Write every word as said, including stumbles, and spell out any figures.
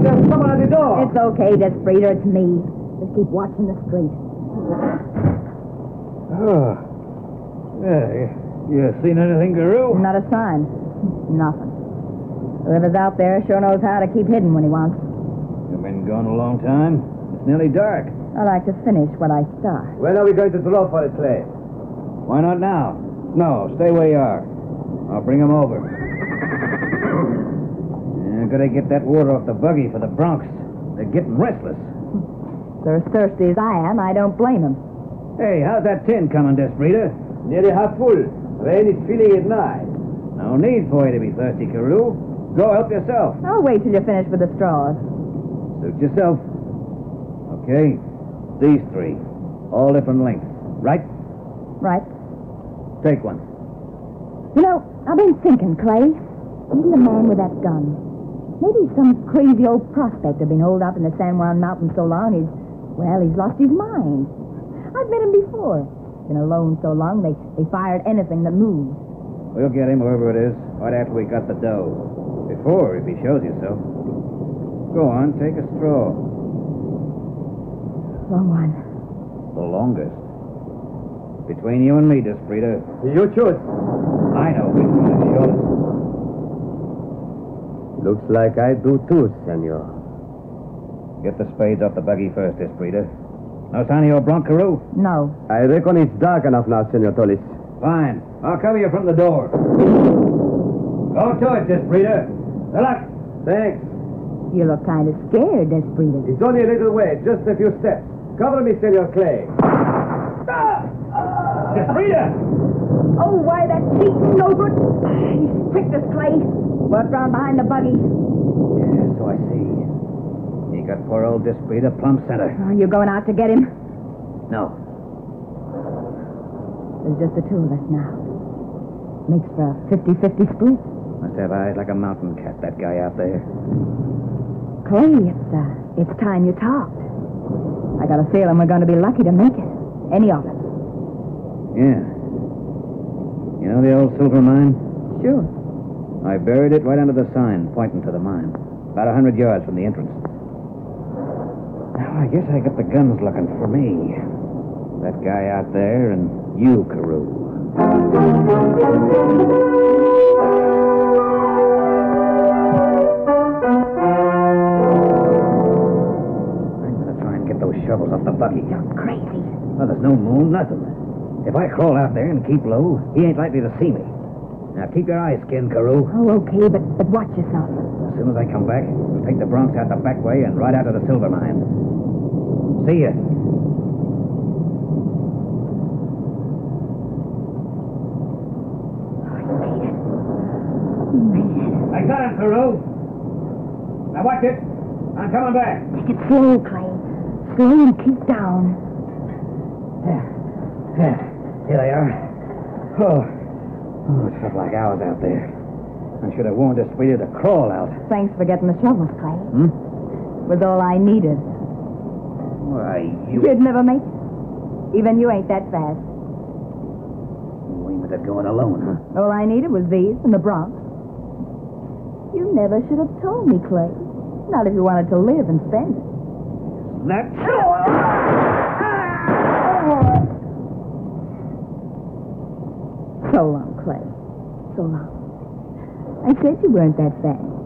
There's someone at the door. It's okay, Desprito. It's me. Just keep watching the street. Oh. Yeah, you seen anything, Guru? Not a sign. Nothing. Whoever's out there sure knows how to keep hidden when he wants. You've been gone a long time. It's nearly dark. I like to finish what I start. When are we going to draw for it, Clay? Why not now? No, stay where you are. I'll bring him over. Yeah, gotta get that water off the buggy for the broncs. They're getting restless. They're as thirsty as I am. I don't blame them. Hey, how's that tin coming, Desprito? Nearly half full. Rain is filling it nigh. No need for you to be thirsty, Carew. Go help yourself. I'll wait till you finish with the straws. Suit yourself. Okay, these three. All different lengths. Right? Right. Take one. You know, I've been thinking, Clay. Maybe the man with that gun. Maybe some crazy old prospector been holed up in the San Juan Mountains so long he's, well, he's lost his mind. I've met him before. Been alone so long they, they fired anything that moves. We'll get him, whoever it is, right after we got the dough. Before, if he shows himself. Go on, take a straw. Long one. The longest. Between you and me, Desprito. You choose. I know which one is the shortest. Looks like I do too, senor. Get the spades off the buggy first, Desprito. No sign of your bronc, Carew? No. I reckon it's dark enough now, Senor Tolis. Fine. I'll cover you from the door. Go to it, Desprito. Good luck. Thanks. You look kind of scared, Desprito. It's only a little way, just a few steps. Cover me, Senor Clay. Desprito! Oh, why, that cheat's no good. He's tricked us, Clay. Worked around behind the buggy. Yeah, so I see. He got poor old Desprito plumb center. Oh, you going out to get him? No. There's just the two of us now. Makes for a fifty-fifty split. Must have eyes like a mountain cat, that guy out there. Clay, it's, uh, it's time you talked. I got a feeling we're going to be lucky to make it. Any of us. Yeah. You know the old silver mine? Sure. I buried it right under the sign pointing to the mine. About a hundred yards from the entrance. Now, I guess I got the guns looking for me. That guy out there and you, Carew. I'm gonna try and get those shovels off the buggy. You're crazy. Well, there's no moon, nothing. If I crawl out there and keep low, he ain't likely to see me. Now, keep your eyes skinned, Carew. Oh, okay, but, but watch yourself. As soon as I come back, we'll take the broncs out the back way and ride out to the silver mine. See ya. I got him, Carew. Now watch it. I'm coming back. Take it slow, Clay. Slow and keep down. Yeah. Yeah. Here they are. Oh. Oh, it felt like hours out there. I should have warned Desprito to crawl out. Thanks for getting the shovels, Clay. Hmm? Was all I needed. Why, you... You'd never make it. Even you ain't that fast. You aimed at going alone, huh? All I needed was these and the Bronx. You never should have told me, Clay. Not if you wanted to live and spend it. That... So long, Clay. So long. I said you weren't that fast.